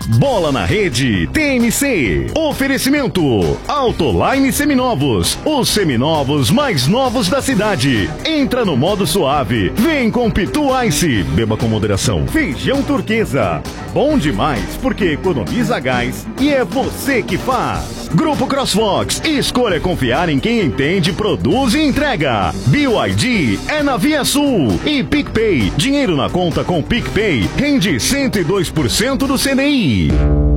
Bola na Rede, TMC. Oferecimento, Autoline Seminovos. Os seminovos mais novos da cidade. Entra no modo suave. Vem com Pitu Ice. Beba com moderação. Feijão Turquesa. Bom demais porque economiza gás e é você que faz. Grupo CrossFox. Escolha confiar em quem entende, produz e entrega. BYD é na Via Sul. E PicPay. Dinheiro na conta com PicPay rende 102% do CDI.